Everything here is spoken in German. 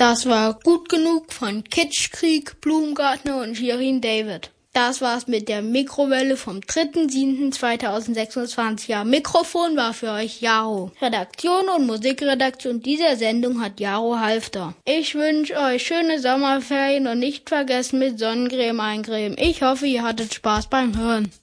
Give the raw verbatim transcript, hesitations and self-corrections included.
Das war Gut genug von Kitschkrieg, Blumengartner und Shirin David. Das war's mit der Mikrowelle vom dritter siebter zweitausendsechsundzwanzig. Am Mikrofon war für euch Jaro. Redaktion und Musikredaktion dieser Sendung hat Jaro Halfter. Ich wünsche euch schöne Sommerferien und nicht vergessen mit Sonnencreme eincremen. Ich hoffe, ihr hattet Spaß beim Hören.